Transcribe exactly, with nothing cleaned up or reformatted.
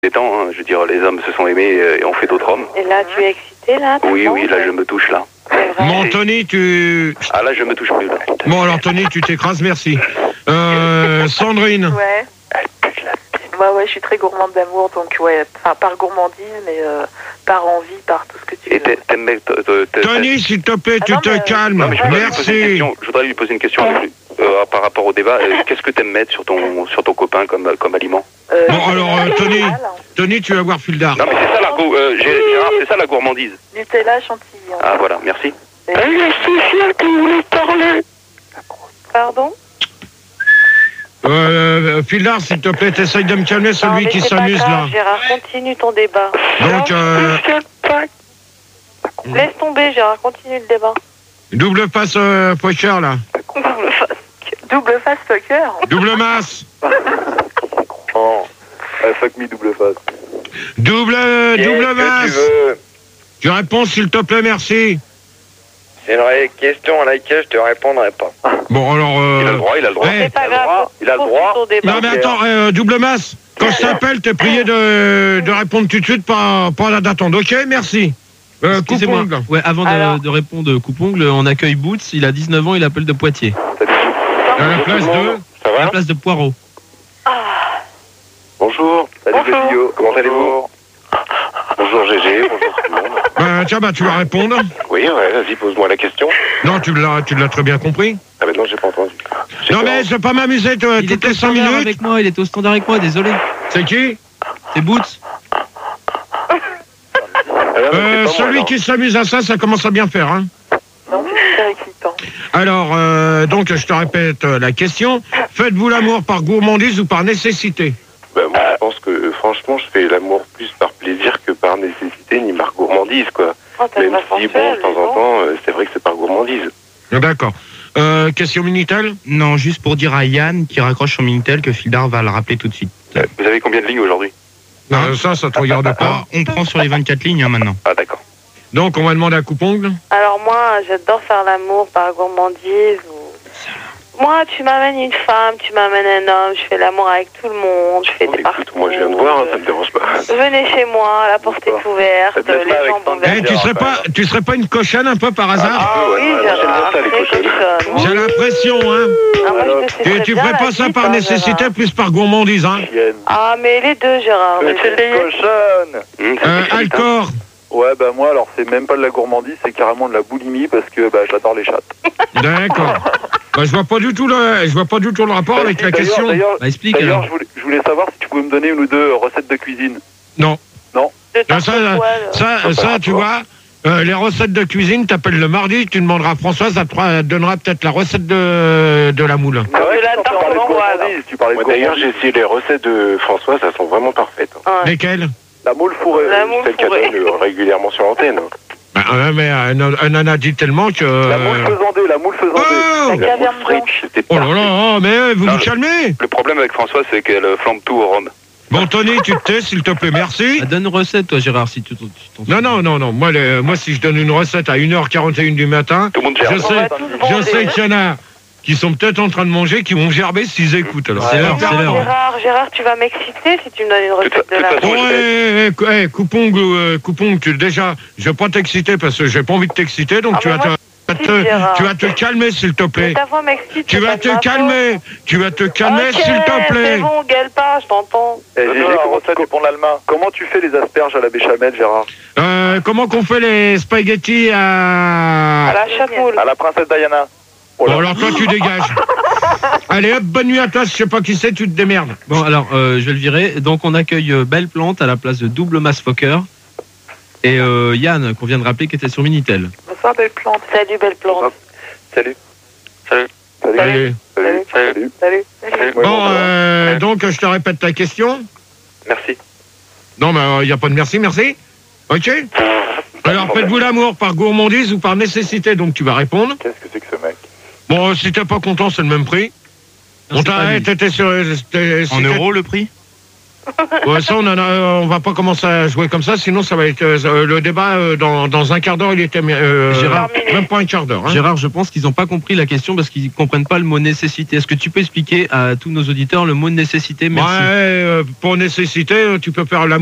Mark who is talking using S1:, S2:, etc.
S1: des temps, hein. Je veux dire, les hommes se sont aimés et ont fait d'autres hommes.
S2: Et là, tu es excité, là?
S1: Oui, oui, là, je me touche, là.
S3: Bon, Tony, tu...
S1: Ah, là, je me touche plus, là.
S3: Bon, alors, Tony, tu t'écrases, merci. Euh, Sandrine.
S2: Ouais. Bah ouais, je suis très gourmande d'amour, donc ouais, enfin, par gourmandise, mais euh, par envie, par tout ce que tu
S1: Et
S2: veux.
S1: t'aimes...
S3: Tony, s'il te plaît,
S2: Ah
S3: tu
S2: non,
S3: te
S2: mais, euh,
S3: calmes.
S1: Non, mais je voudrais lui poser une
S3: Merci.
S1: question. Je voudrais lui poser une question euh, par rapport au débat. Euh, Qu'est-ce que t'aimes mettre sur ton, sur ton copain comme, comme aliment?
S2: Euh,
S3: Bon, alors, euh, Tony,
S2: Nutella,
S3: Tony, tu vas voir Fildar.
S1: Non, mais c'est ça la, go- euh, j'ai- Gérard, c'est ça la gourmandise.
S2: Nutella chantilly.
S1: Ah, voilà, merci.
S2: Et... qui voulait parler. Pardon?
S3: Euh, Fildar, s'il te plaît, t'essayes de me calmer, celui
S2: Non, mais
S3: qui
S2: c'est pas
S3: s'amuse,
S2: grave,
S3: là.
S2: Gérard, continue ton débat.
S3: Donc, euh,
S2: Laisse tomber, Gérard, continue le débat.
S3: double face euh, poker, là.
S2: Double face, double face poker.
S3: Double masse.
S4: Oh, euh, fuck me, double face.
S3: Double, double
S4: Qu'est-ce que
S3: masse.
S4: tu veux?
S3: Tu réponds, s'il te plaît, merci.
S4: C'est une vraie question à laquelle je te répondrai pas.
S3: Bon, alors... Euh...
S1: Il a le droit, il a le droit.
S3: Eh,
S2: C'est pas
S4: il a le
S2: grave.
S4: droit, il a le
S2: continue
S4: droit.
S2: ton débat.
S3: non, mais attends, euh, double masse. Quand je t'appelle, t'es prié de, de répondre tout de suite, pas, pas d'attendre. Ok, merci. Euh,
S5: Excusez-moi.
S3: coupe-ongle.
S5: Ouais, avant
S2: Alors.
S5: de, de répondre coupe-ongle, on accueille Boots, il a dix-neuf ans, il appelle de Poitiers.
S3: À la place de...
S4: Ça
S5: À la
S4: va?
S5: place de Poirot.
S4: Bonjour. Salut
S2: Bonjour.
S4: Bézio, comment allez-vous? Bonjour Gégé, bonjour tout le monde.
S3: Bah, tiens, bah, tu vas répondre.
S4: Oui, ouais, vas-y, pose-moi la question.
S3: Non, tu l'as, tu l'as très bien compris.
S4: Ah ben non, j'ai pas entendu. J'ai
S3: Non,
S4: pas-
S3: mais je vais pas m'amuser toi,
S5: Il
S3: toutes
S5: était
S3: les
S5: au
S3: cinq
S5: standard
S3: minutes.
S5: avec moi, il était au standard avec moi, désolé.
S3: C'est qui?
S5: C'est Boots.
S4: Ah, non, mais
S3: euh,
S4: c'est pas moi,
S3: Celui
S4: alors.
S3: qui s'amuse à ça, ça commence à bien faire. Hein.
S2: Non, c'est super excitant.
S3: Alors, euh, donc, je te répète euh, la question. Faites-vous l'amour par gourmandise ou par nécessité?
S4: Ben, moi, je pense que, franchement, je fais l'amour plus par plaisir que par nécessité, ni par gourmandise, quoi.
S2: Oh, t'as une
S4: Même
S2: voix
S4: si, bon,
S2: sensuelle,
S4: de temps
S2: dis
S4: en
S2: donc.
S4: temps, euh, c'est vrai que c'est par gourmandise.
S3: D'accord. Euh, question Minitel?
S6: Non, juste pour dire à Yann qui raccroche son Minitel que Fildar va le rappeler tout de suite.
S1: Euh, Vous avez combien de lignes aujourd'hui?
S3: Euh, Ça, ça te regarde pas.
S6: Ah, on prend sur les vingt-quatre lignes hein, maintenant.
S1: Ah, d'accord.
S3: Donc, on va demander à coupe-ongle.
S2: Alors moi, j'adore faire l'amour par gourmandise. Ou... Moi, tu m'amènes une femme, tu m'amènes un homme, je fais l'amour avec tout le monde, je fais
S4: Oh,
S2: des
S4: mais
S2: parties.
S4: écoute, moi, je viens de voir, hein, ça me dérange pas.
S2: Venez chez moi, la porte est ouverte,
S4: Ça te laisse
S2: les
S4: pas avec
S2: jambes
S4: ton
S2: ouvertes.
S3: Eh, tu serais pas, tu serais pas une cochonne un peu par hasard?
S2: Ah
S4: ouais,
S2: oui,
S4: ouais,
S2: Gérard,
S4: j'aime bien ça, les
S2: très
S4: cochonnes.
S2: cochonne.
S3: J'ai l'impression, hein.
S2: Ah, moi, je te sais
S3: Tu,
S2: très
S3: tu
S2: bien
S3: ferais
S2: la
S3: pas ça
S2: suite,
S3: par
S2: hein,
S3: nécessité,
S2: Gérard.
S3: plus par gourmandise, hein.
S2: Ah, mais les deux, Gérard. mais je sais.
S4: cochonne.
S1: Hum, ça
S3: Euh,
S1: fait vite, hein.
S3: Alcor.
S7: Ouais, bah moi, alors c'est même pas de la gourmandise, c'est carrément de la boulimie parce que bah, j'adore les chattes.
S3: D'accord. Bah, je vois pas du tout le, je vois pas du tout le rapport avec la
S7: D'ailleurs-
S3: question.
S7: D'ailleurs,
S5: Bah, explique
S7: d'ailleurs,
S5: alors.
S7: je voulais, je voulais savoir si tu pouvais me donner une ou deux recettes de cuisine.
S3: Non.
S2: De
S3: Non,
S2: tarte
S3: ça,
S2: aux poils.
S3: ça, ça, tu vois, euh, les recettes de cuisine, t'appelles le mardi, tu demanderas à Françoise, ça te fera- elle te donnera peut-être la recette de, de la moule.
S2: Ah,
S7: Ouais,
S2: de la
S7: tu
S2: tarte
S7: parlais de
S2: aux poils.
S7: gourmandise, tu parlais de
S4: Moi, d'ailleurs, j'ai
S7: gourmandise.
S4: essayé les recettes de Françoise, elles sont vraiment parfaites. hein.
S2: Ouais.
S3: Lesquelles?
S7: La moule fourrée.
S2: La moule
S4: Celles qu'elle
S2: fourrée.
S4: donne euh, régulièrement sur l'antenne. hein.
S3: Bah, ouais, mais elle, en- elle en a dit tellement que...
S7: La moule faisandée, la moule faisandée.
S3: Oh,
S2: La
S4: La
S2: caverne
S4: moule frite,
S2: blanche.
S4: c'était
S3: oh là
S4: parfait.
S3: là, oh, mais euh, vous
S1: Non,
S3: vous
S1: le-
S3: calmez.
S1: Le problème avec François, c'est qu'elle flambe tout au rhum.
S3: Bon, Tony, tu te tais, s'il te plaît, merci.
S5: Ah, donne une recette, toi, Gérard, si tu t'en tu t'en
S3: Non, non, non, non. Moi, les- moi, si je donne une recette à une heure quarante et une du matin,
S1: Tout le monde
S3: je
S1: gère.
S2: On
S3: sais,
S2: va tous
S3: je
S2: bander.
S3: sais qu'il y en a qui sont peut-être en train de manger, qui vont gerber s'ils écoutent. Alors.
S5: C'est
S2: Mais
S5: l'heure, c'est
S2: non,
S5: l'heure.
S2: Gérard, Gérard, tu vas m'exciter si tu me donnes une recette
S1: toute
S2: de la
S1: façon,
S3: Bon,
S1: je
S3: eh, eh, cou- eh, coupon, euh, coupon, tu, déjà, je vais pas t'exciter parce que j'ai pas envie de t'exciter, donc
S2: Ah,
S3: tu,
S2: mais
S3: vas
S2: moi,
S3: te,
S2: si,
S3: te-
S2: Gérard.
S3: tu vas te calmer, s'il te
S2: Mais
S3: plaît.
S2: ta voix m'excite.
S3: Tu
S2: c'est
S3: vas
S2: pas de
S3: te
S2: ma
S3: calmer, tu vas te
S2: faute.
S3: calmer,
S2: Ok,
S3: s'il te plaît.
S2: c'est bon, gueule pas, je t'entends.
S7: Eh, Gégé, comment, tu, comment tu fais les asperges à la béchamel, Gérard?
S3: Euh, comment qu'on fait les spaghettis à...
S2: À la chapeau.
S7: À la princesse Diana. Oh là.
S3: Bon, alors toi, tu dégages. Allez, hop, bonne nuit à toi. Je sais pas qui c'est, tu te démerdes.
S5: Bon, alors, euh, je vais le virer. Donc, on accueille euh, Belle Plante à la place de Double Mass Fokker. Et euh, Yann, qu'on vient de rappeler, qui était sur Minitel.
S2: Bonsoir, belle plante. Salut, belle plante.
S4: Salut.
S7: Salut.
S3: Allez.
S7: Salut. Salut.
S2: Salut. Salut.
S7: Ouais,
S3: Bon,
S7: bon,
S3: euh, donc, je te répète ta question.
S1: Merci.
S3: Non, mais il n'y a pas de merci, merci. Ok. Alors, faites-vous l'amour par gourmandise ou par nécessité? Donc, tu vas répondre.
S7: Qu'est-ce que c'est que ce mec?
S3: Bon, si t'es pas content, c'est le même prix.
S5: Non,
S3: On
S5: c'est pas
S3: t'a
S5: lui.
S3: t'étais sur... t'es-
S6: En
S3: c'était-
S6: euros le prix?
S3: Ouais, ça, on, en a, on va pas commencer à jouer comme ça, sinon ça va être euh, le débat euh, dans, dans un quart d'heure, il était euh,
S5: Gérard,
S3: même pas un quart d'heure. Hein.
S5: Gérard, je pense qu'ils n'ont pas compris la question parce qu'ils comprennent pas le mot nécessité. Est-ce que tu peux expliquer à tous nos auditeurs le mot nécessité? Merci.
S3: Ouais, euh, pour nécessité, tu peux faire la